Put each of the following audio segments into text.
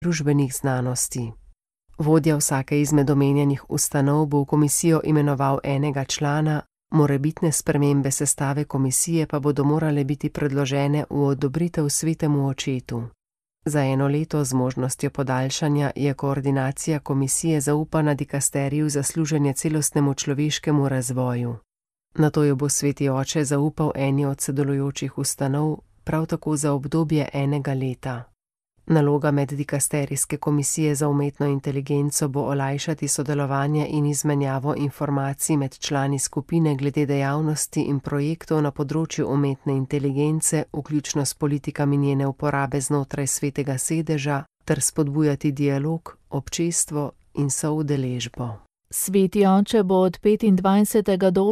družbenih znanosti. Vodja vsake izmed omenjenih ustanov bo v komisijo imenoval enega člana, morebitne spremembe sestave komisije pa bodo morale biti predložene v odobritev Svetemu očetu. Za 1 leto z možnostjo podaljšanja je koordinacija komisije zaupana dikasteriju za služenje celostnemu človeškemu razvoju. Nato jo bo Sveti oče zaupal eni od sodelujočih ustanov, prav tako za obdobje 1 leta. Naloga meddikasterijske komisije za umetno inteligenco bo olajšati sodelovanje in izmenjavo informacij med člani skupine glede dejavnosti in projektov na področju umetne inteligence, vključno s politikami njene uporabe znotraj Svetega sedeža, ter spodbujati dialog, občestvo in soudeležbo. Sveti oče bo od 25. do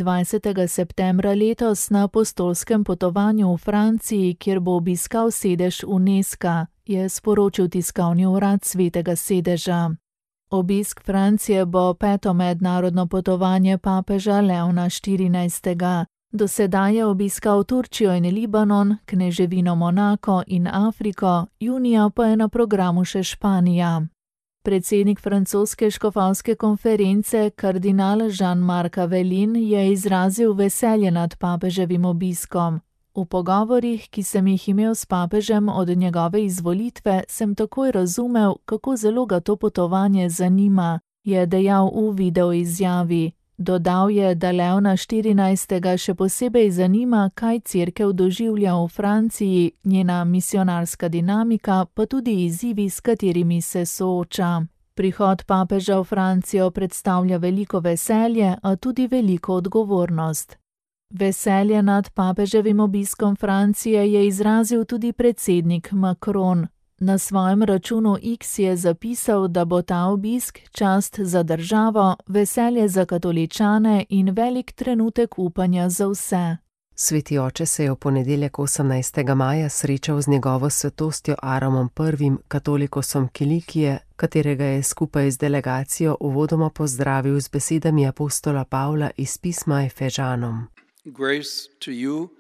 28. septembra letos na apostolskem potovanju v Franciji, kjer bo obiskal sedež UNESCO, je sporočil tiskovni urad Svetega sedeža. Obisk Francije bo 5. mednarodno potovanje papeža Leona XIV. Do sedaj je obiskal Turčijo in Libanon, kneževino Monako in Afriko, junija pa je na programu še Španija. Predsednik francoske škofovske konference, kardinal Jean-Marc Aveline, je izrazil veselje nad papeževim obiskom. V pogovorih, ki sem jih imel s papežem od njegove izvolitve, sem takoj razumel, kako zelo ga to potovanje zanima, je dejal v videoizjavi. Dodal je, da Leona XIV. Še posebej zanima, kaj cerkev doživlja v Franciji, njena misionarska dinamika, pa tudi izzivi, s katerimi se sooča. Prihod papeža v Francijo predstavlja veliko veselje, a tudi veliko odgovornost. Veselje nad papeževim obiskom Francije je izrazil tudi predsednik Macron. Na svojem računu X je zapisal, da bo ta obisk čast za državo, veselje za katoličane in velik trenutek upanja za vse. Sveti oče se je v ponedeljek 18. maja srečal z njegovo svetostjo Aramom I, katolikosom Kilikije, katerega je skupaj z delegacijo uvodoma pozdravil z besedami apostola Pavla iz pisma Efežanom. Grace to you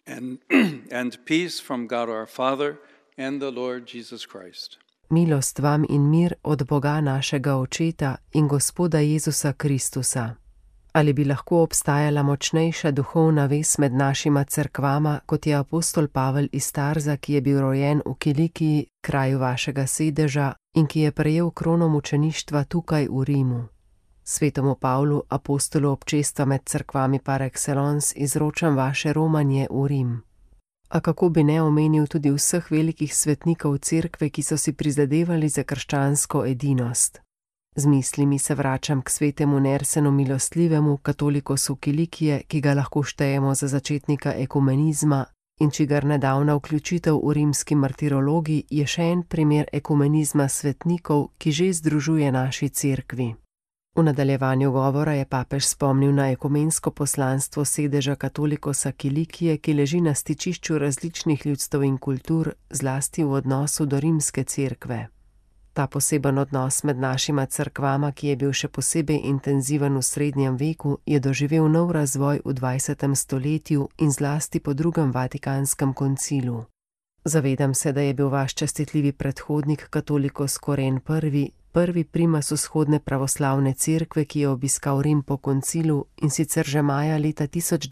and peace from God our Father and the Lord Jesus Christ. Milost vam in mir od Boga našega Očeta in Gospoda Jezusa Kristusa. Ali bi lahko obstajala močnejša duhovna vez med našima cerkvama, kot je apostol Pavel iz Tarza, ki je bil rojen v Kilikiji, kraju vašega sedeža, in ki je prejel krono mučeništva tukaj v Rimu? Svetemu Pavlu, apostolu občestva med cerkvami par excellence, izročam vaše romanje v Rim. A kako bi ne omenil tudi vseh velikih svetnikov cerkve, ki so si prizadevali za krščansko edinost. Z mislimi se vračam k svetemu Nersenu Milostivemu, katolikosu Kilikije, ki ga lahko štejemo za začetnika ekumenizma, in čigar nedavna vključitev v rimski martirologi je še en primer ekumenizma svetnikov, ki že združuje naši cerkvi. V nadaljevanju govora je papež spomnil na ekumensko poslanstvo sedeža katolikosa Kilikije, ki leži na stičišču različnih ljudstev in kultur, zlasti v odnosu do rimske cerkve. Ta poseben odnos med našima cerkvama, ki je bil še posebej intenziven v srednjem veku, je doživel nov razvoj v 20. stoletju in zlasti po drugem Vatikanskem koncilu. Zavedam se, da je bil vaš častitljivi predhodnik katolikos Koren I, prvi primas vzhodne pravoslavne cerkve, ki je obiskal Rim po koncilu, in sicer že maja leta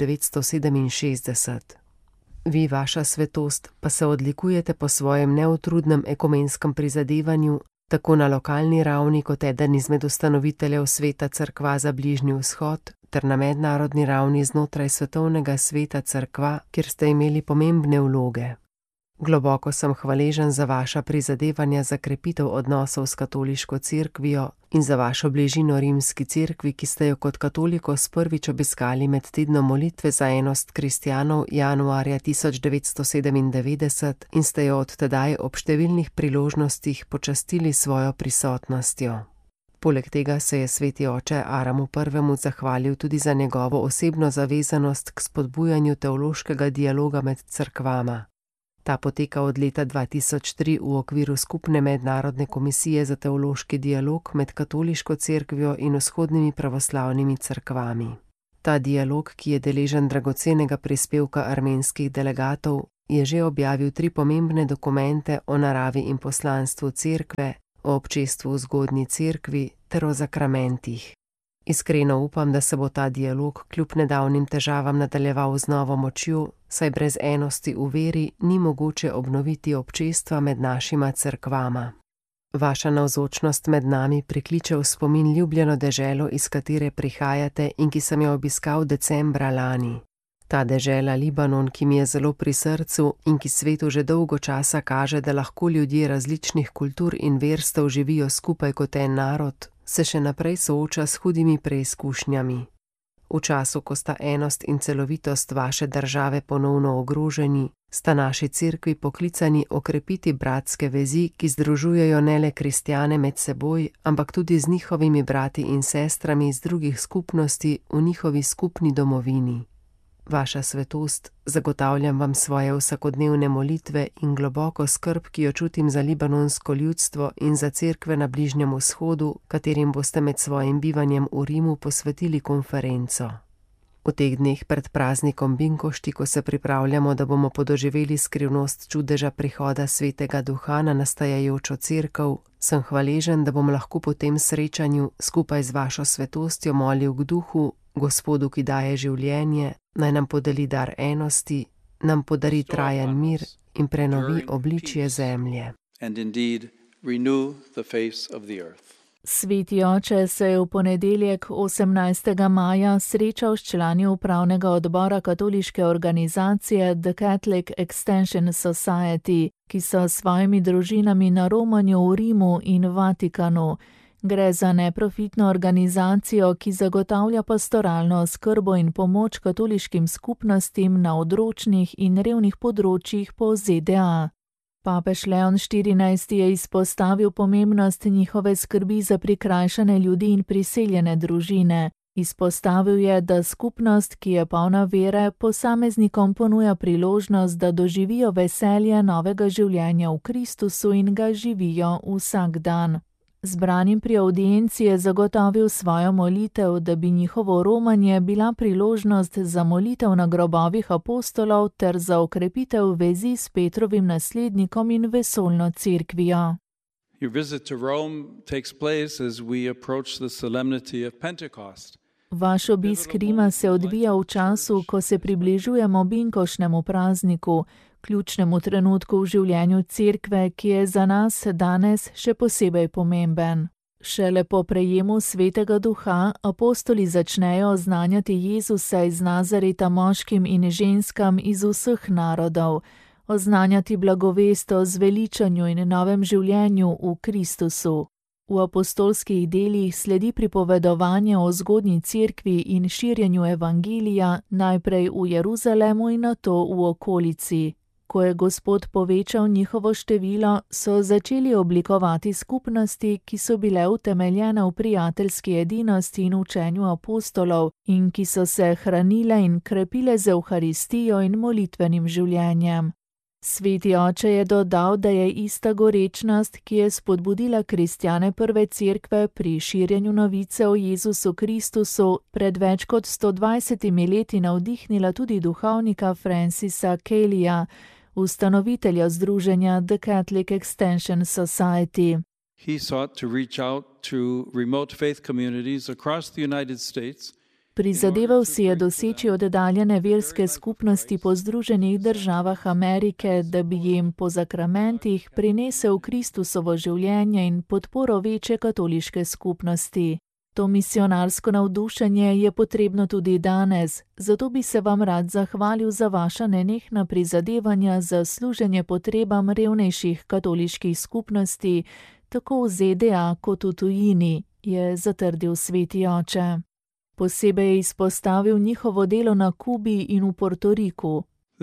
1967. Vi, vaša svetost, pa se odlikujete po svojem neutrudnem ekumenskem prizadevanju, tako na lokalni ravni kot eden izmed ustanoviteljev Sveta cerkva za Bližnji vzhod, ter na mednarodni ravni znotraj Svetovnega sveta cerkva, kjer ste imeli pomembne vloge. Globoko sem hvaležen za vaša prizadevanja za krepitev odnosov s katoliško cerkvijo in za vašo bližino rimski cerkvi, ki ste jo kot katolikos prvič obiskali med tednom molitve za enost kristjanov januarja 1997 in ste jo od tedaj ob številnih priložnostih počastili svojo prisotnostjo. Poleg tega se je sveti oče Aramu I zahvalil tudi za njegovo osebno zavezanost k spodbujanju teološkega dialoga med cerkvama. Ta poteka od leta 2003 v okviru skupne mednarodne komisije za teološki dialog med katoliško cerkvijo in vzhodnimi pravoslavnimi cerkvami. Ta dialog, ki je deležen dragocenega prispevka armenskih delegatov, je že objavil 3 pomembne dokumente o naravi in poslanstvu cerkve, o občestvu v zgodnji cerkvi ter o zakramentih. Iskreno upam, da se bo ta dialog kljub nedavnim težavam nadaljeval z novo močjo, saj brez enosti v veri ni mogoče obnoviti občestva med našima cerkvama. Vaša navzočnost med nami prikliče v spomin ljubljeno deželo, iz katere prihajate in ki sem jo obiskal decembra lani. Ta dežela Libanon, ki mi je zelo pri srcu in ki svetu že dolgo časa kaže, da lahko ljudje različnih kultur in verstev živijo skupaj kot en narod, se še naprej sooča s hudimi preizkušnjami. V času, ko sta enost in celovitost vaše države ponovno ogroženi, sta naši cerkvi poklicani okrepiti bratske vezi, ki združujejo ne le kristjane med seboj, ampak tudi z njihovimi brati in sestrami iz drugih skupnosti v njihovi skupni domovini. Vaša svetost, zagotavljam vam svoje vsakodnevne molitve in globoko skrb, ki jo čutim za libanonsko ljudstvo in za cerkve na Bližnjem vzhodu, katerim boste med svojim bivanjem v Rimu posvetili konferenco. V teh dneh pred praznikom Binkošti, ko se pripravljamo, da bomo podoživeli skrivnost čudeža prihoda Svetega Duha na nastajajočo cerkev, sem hvaležen, da bom lahko po tem srečanju skupaj z vašo svetostjo molil k Duhu, Gospodu, ki daje življenje, naj nam podeli dar enosti, nam podari trajen mir in prenovi obličje zemlje. Sveti oče se je v ponedeljek 18. maja srečal s člani upravnega odbora katoliške organizacije The Catholic Extension Society, ki so s svojimi družinami na romanju v Rimu in Vatikanu. Gre za neprofitno organizacijo, ki zagotavlja pastoralno oskrbo in pomoč katoliškim skupnostim na odročnih in revnih področjih po ZDA. Papež Leon XIV je izpostavil pomembnost njihove skrbi za prikrajšane ljudi in priseljene družine. Izpostavil je, da skupnost, ki je polna vere, posameznikom ponuja priložnost, da doživijo veselje novega življenja v Kristusu in ga živijo vsak dan. Zbranim pri audienci je zagotovil svojo molitev, da bi njihovo romanje bila priložnost za molitev na grobovih apostolov ter za okrepitev vezi s Petrovim naslednikom in vesoljno cerkvijo. Vaš obisk Rima se odvija v času, ko se približujemo binkošnemu prazniku, ključnemu trenutku v življenju cerkve, ki je za nas danes še posebej pomemben. Šele po prejemu Svetega Duha apostoli začnejo oznanjati Jezusa iz Nazareta moškim in ženskam iz vseh narodov, oznanjati blagovest o zveličanju in novem življenju v Kristusu. V apostolskih delih sledi pripovedovanje o zgodnji cerkvi in širjenju evangelija, najprej v Jeruzalemu in nato v okolici. Ko je Gospod povečal njihovo število, so začeli oblikovati skupnosti, ki so bile utemeljene v prijateljski edinosti in učenju apostolov in ki so se hranile in krepile z Evharistijo in molitvenim življenjem. Sveti oče je dodal, da je ista gorečnost, ki je spodbudila kristjane prve cerkve pri širjenju novice o Jezusu Kristusu, pred več kot 120 leti navdihnila tudi duhovnika Francisa Kellyja, ustanovitelja združenja The Catholic Extension Society. He sought to reach out to remote faith communities across the United States. Prizadeval si je doseči oddaljene verske skupnosti po Združenih državah Amerike, da bi jim po zakramentih prinesel Kristusovo življenje in podporo večje katoliške skupnosti. To misionarsko navdušenje je potrebno tudi danes, zato bi se vam rad zahvalil za vaša nenehna prizadevanja za služenje potrebam revnejših katoliških skupnosti, tako v ZDA kot v tujini, je zatrdil sveti oče. Posebej je izpostavil njihovo delo na Kubi in v Portoriku.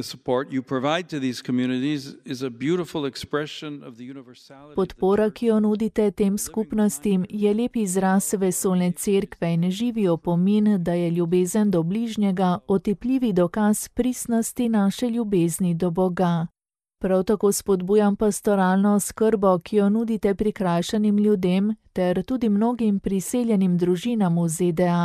Podpora, ki jo nudite tem skupnostim, je lep izraz vesoljne cerkve in živi opomin, da je ljubezen do bližnjega otipljivi dokaz pristnosti naše ljubezni do Boga. Prav tako spodbujam pastoralno skrbo, ki jo nudite prikrajšanim ljudem ter tudi mnogim priseljenim družinam v ZDA.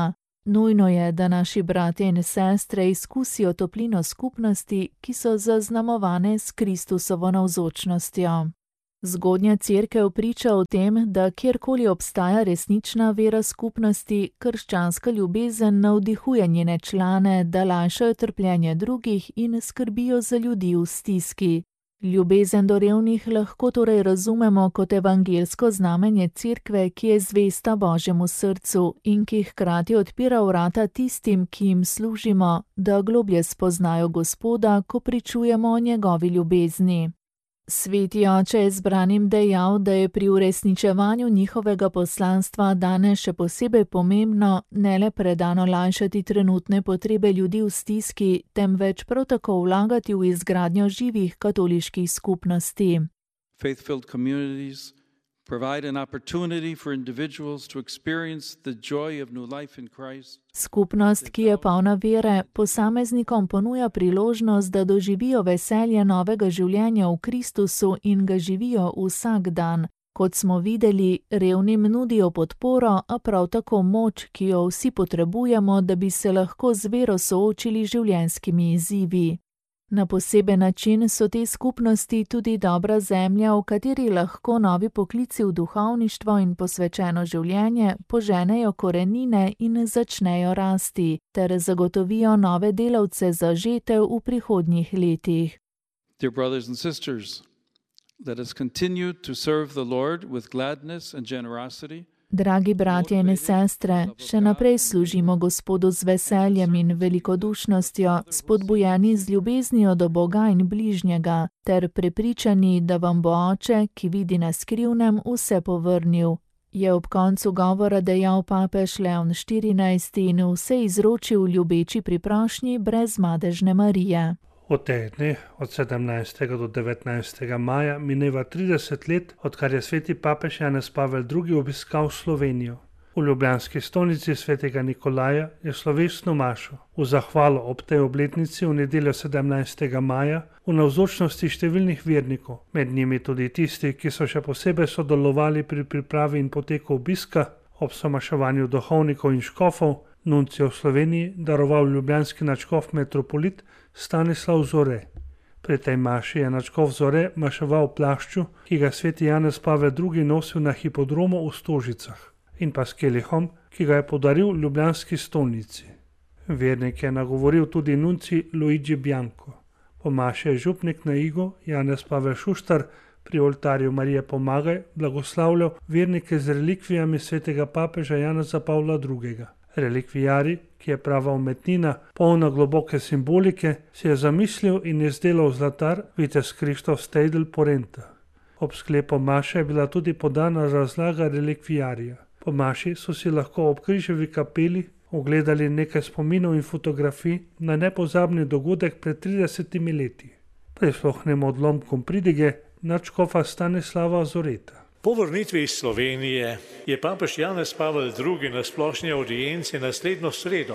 Nujno je, da naši bratje in sestre izkusijo toplino skupnosti, ki so zaznamovane s Kristusovo navzočnostjo. Zgodnja cerkev priča o tem, da kjerkoli obstaja resnična vera skupnosti, krščanska ljubezen navdihuje njene člane, da lajšajo trpljenje drugih in skrbijo za ljudi v stiski. Ljubezen do revnih lahko torej razumemo kot evangelsko znamenje cerkve, ki je zvesta Božjemu srcu in ki hkrati odpira vrata tistim, ki jim služimo, da globlje spoznajo Gospoda, ko pričujemo o njegovi ljubezni. Sveti oče je zbranim dejal, da je pri uresničevanju njihovega poslanstva danes še posebej pomembno ne le predano lajšati trenutne potrebe ljudi v stiski, temveč prav tako vlagati v izgradnjo živih katoliških skupnosti. Faith-filled communities provide an opportunity for individuals to experience the joy of new life in Christ. Skupnost, ki je polna vere, posameznikom ponuja priložnost, da doživijo veselje novega življenja v Kristusu in ga živijo vsak dan. Kot smo videli, revnim nudijo podporo, a prav tako moč, ki jo vsi potrebujemo, da bi se lahko z vero soočili življenjskimi izzivi. Na poseben način so te skupnosti tudi dobra zemlja, v kateri lahko novi poklici v duhovništvo in posvečeno življenje poženejo korenine in začnejo rasti, ter zagotovijo nove delavce za žetev v prihodnjih letih. Dear brothers and sisters, let us continue to serve the Lord with gladness and generosity. Dragi bratje in sestre, še naprej služimo Gospodu z veseljem in velikodušnostjo, spodbujeni z ljubeznijo do Boga in bližnjega, ter prepričani, da vam bo Oče, ki vidi na skrivnem, vse povrnil. Je ob koncu govora dejal papež Leon XIV in vse izročil ljubeči pri prošnji brez madežne Marije. V teh dneh od 17. do 19. maja mineva 30 let, odkar je sveti papež Janez Pavel II. Obiskal Slovenijo. V ljubljanski stolnici svetega Nikolaja je slovesno mašo v zahvalo ob tej obletnici v nedeljo 17. maja v navzočnosti številnih vernikov, med njimi tudi tisti, ki so še posebej sodelovali pri pripravi in poteku obiska, ob somaševanju duhovnikov in škofov, nuncijo v Sloveniji daroval ljubljanski nadškof metropolit Stanislav Zore. Pri tej maši je nadškof Zore maševal v plašču, ki ga sveti Janez Pavel II. Nosil na hipodromu v Stožicah, in pa s kelihom, ki ga je podaril ljubljanski stolnici. Vernik je nagovoril tudi nunci Luigi Bianco. Po maši je župnik na Igu Janez Pavel Šuštar pri oltarju Marije Pomagaj blagoslavljal vernike z relikvijami svetega papeža Janeza Pavla II. Relikvijari, ki je prava umetnina, polna globoke simbolike, si je zamislil in izdelal zlatar vitez Krištof Steidl Porenta. Ob sklepu maše je bila tudi podana razlaga relikvijarja. Po maši so si lahko ob križevi kapeli ogledali nekaj spominov in fotografij na nepozabni dogodek pred 30 leti. Prisluhnemo odlomkom pridige nadškofa Stanislava Zoreta. Po vrnitvi iz Slovenije je papež Janez Pavel II. Na splošni audienci naslednjo sredo,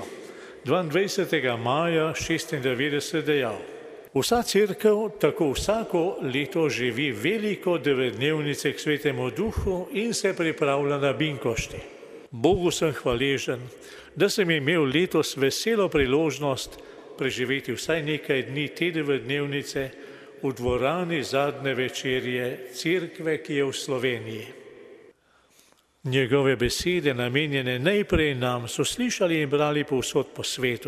22. maja 1996 dejal: Vsa cerkev tako vsako leto živi veliko devetdnevnice k Svetemu Duhu in se pripravlja na binkošti. Bogu sem hvaležen, da sem imel letos veselo priložnost preživeti vsaj nekaj dni te devetdnevnice v dvorani zadnje večerje cerkve, ki je v Sloveniji. Njegove besede, namenjene najprej nam, so slišali in brali povsod po svetu.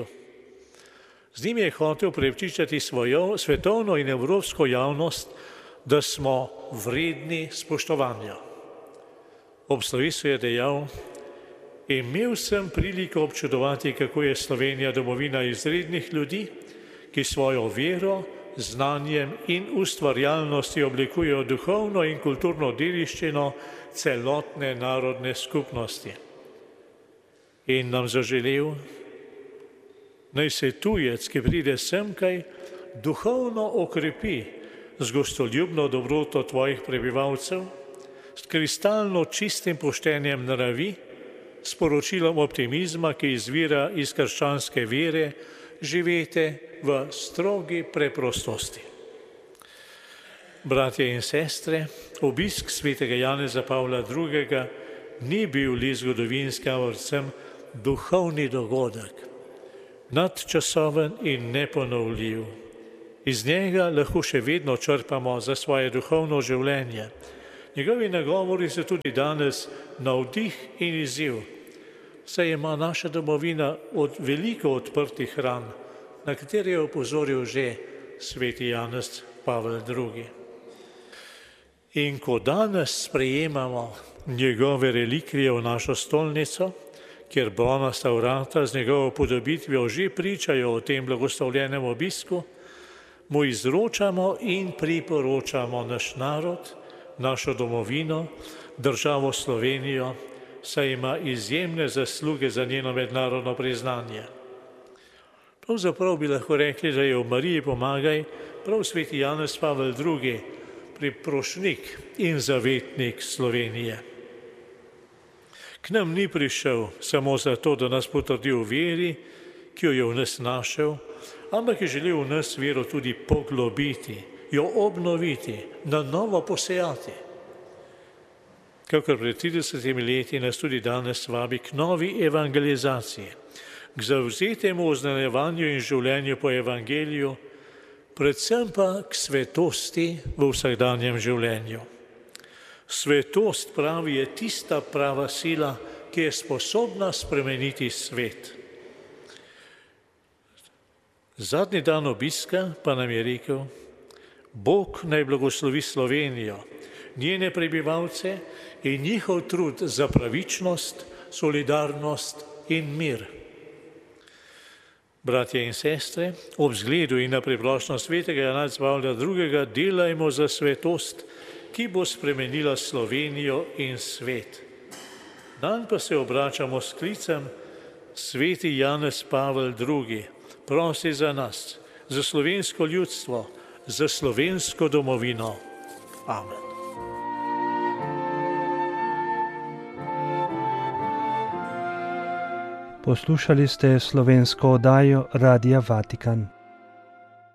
Z njim je hotel prepričati svojo svetovno in evropsko javnost, da smo vredni spoštovanja. Ob slovesu je dejal: Imel sem priliko občudovati, kako je Slovenija domovina izrednih ljudi, ki svojo vero, znanjem in ustvarjalnostjo oblikujejo duhovno in kulturno dediščino celotne narodne skupnosti. In nam zaželel, naj se tujec, ki pride semkaj, duhovno okrepi z gostoljubno dobroto tvojih prebivalcev, s kristalno čistim poštenjem naravi, s poročilom optimizma, ki izvira iz krščanske vere, živete v strogi preprostosti. Bratje in sestre, obisk svetega Janeza Pavla II. Ni bil le zgodovinskim vrtcem duhovni dogodek, nadčasoven in neponovljiv. Iz njega lahko še vedno črpamo za svoje duhovno življenje. Njegovi nagovori so tudi danes navdih in izziv, saj ima naša domovina veliko odprtih ran, na katere je opozoril že sveti Janez Pavel II. In ko danes sprejemamo njegove relikvije v našo stolnico, kjer bronasta vrata z njegovo podobitvijo že pričajo o tem blagoslovljenem obisku, mu izročamo in priporočamo naš narod, našo domovino, državo Slovenijo, saj ima izjemne zasluge za njeno mednarodno priznanje. Pravzaprav bi lahko rekli, da je v Mariji pomagaj prav sveti Janez Pavel II, priprošnik in zavetnik Slovenije. K nam ni prišel samo zato, da nas potrdi v veri, ki jo je v nas našel, ampak je želel v nas vero tudi poglobiti, jo obnoviti, na novo posejati. Kakor pred 30 leti nas tudi danes vabi k novi evangelizaciji, k zavzetemu oznanjevanju in življenju po evangeliju, predvsem pa k svetosti v vsakdanjem življenju. Svetost, pravi, je tista prava sila, ki je sposobna spremeniti svet. Zadnji dan obiska pa nam je rekel: Bog naj blagoslovi Slovenijo, njene prebivalce in njihov trud za pravičnost, solidarnost in mir. Bratje in sestre, ob zgledu in na priprošnost svetega Janeza Pavla II. Delajmo za svetost, ki bo spremenila Slovenijo in svet. Dan pa se obračamo s klicem: Sveti Janez Pavel II, prosi za nas, za slovensko ljudstvo, za slovensko domovino. Amen. Poslušali ste slovensko oddajo Radia Vatikan.